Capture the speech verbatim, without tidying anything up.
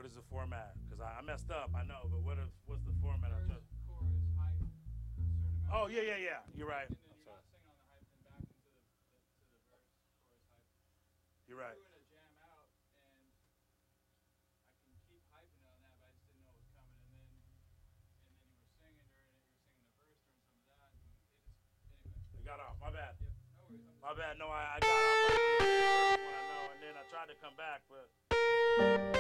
What is the format? Because I, I messed up, I know, but what is, what's the format? I First just... chorus, hype, certain amount. Oh, yeah, yeah, yeah. You're right. And then I'm you're sorry. not singing on the hype, then back into the, the to the verse, chorus, hype. You're right. We were gonna jam out, and I can keep hyping on that, but I just didn't know it was coming. And then, and then you were singing during it. You were singing the verse during some of that, and it just anyway. We got off. My bad. Yep. No worries. I'm just My bad. No, I, I got off right from the very first one. I know, and then I tried to come back, but.